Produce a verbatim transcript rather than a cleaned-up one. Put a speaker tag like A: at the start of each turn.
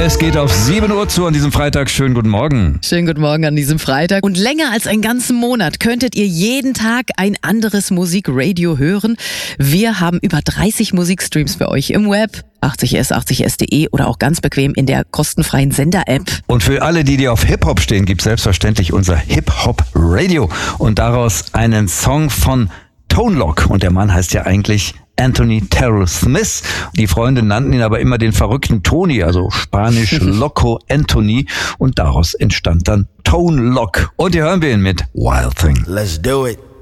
A: Es geht auf sieben Uhr zu an diesem Freitag. Schönen guten Morgen.
B: Schönen guten Morgen an diesem Freitag. Und länger als einen ganzen Monat könntet ihr jeden Tag ein anderes Musikradio hören. Wir haben über dreißig Musikstreams für euch im Web, achtzig s, achtzig s punkt de oder auch ganz bequem in der kostenfreien Sender-App.
A: Und für alle, die, die auf Hip-Hop stehen, gibt es selbstverständlich unser Hip-Hop-Radio. Und daraus einen Song von Tone Loc. Und der Mann heißt ja eigentlich Anthony Terrell Smith. Die Freunde nannten ihn aber immer den verrückten Tony, also spanisch Loco Anthony. Und daraus entstand dann Tone Loc. Und hier hören wir ihn mit Wild Thing.
C: Let's do it.